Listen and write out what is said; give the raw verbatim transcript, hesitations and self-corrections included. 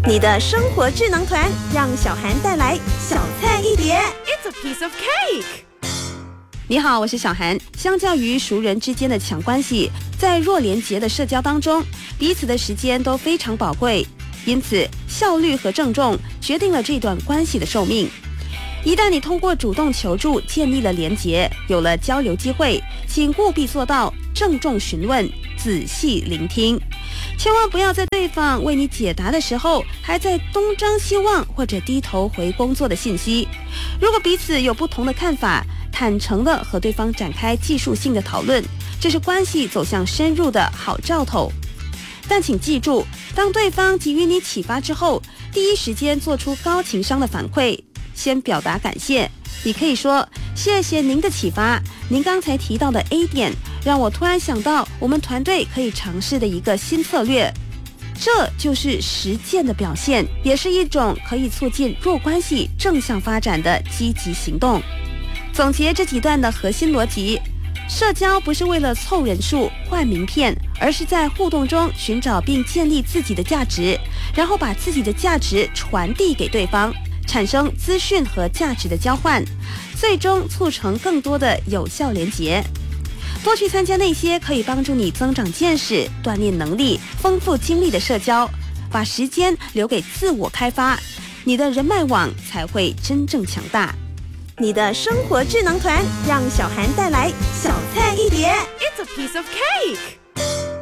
你的生活智囊团，让小涵带来小菜一碟。 It's a piece of cake。 你好，我是小涵。相较于熟人之间的强关系，在弱连结的社交当中，彼此的时间都非常宝贵，因此效率和郑重决定了这段关系的寿命。一旦你通过主动求助建立了连结，有了交流机会，请务必做到郑重询问，仔细聆听。千万不要在对方为你解答的时候，还在东张西望或者低头回工作的信息。如果彼此有不同的看法，坦诚地和对方展开技术性的讨论，这是关系走向深入的好兆头。但请记住，当对方给予你启发之后，第一时间做出高情商的反馈，先表达感谢。你可以说：谢谢您的启发，您刚才提到的 A 点让我突然想到我们团队可以尝试的一个新策略。这就是实践的表现，也是一种可以促进弱关系正向发展的积极行动。总结这几段的核心逻辑：社交不是为了凑人数换名片，而是在互动中寻找并建立自己的价值，然后把自己的价值传递给对方，产生资讯和价值的交换，最终促成更多的有效连结。多去参加那些可以帮助你增长见识、锻炼能力、丰富经历的社交，把时间留给自我开发，你的人脉网才会真正强大。 你的生活智囊团，让小涵带来小菜一碟。 It's a piece of cake。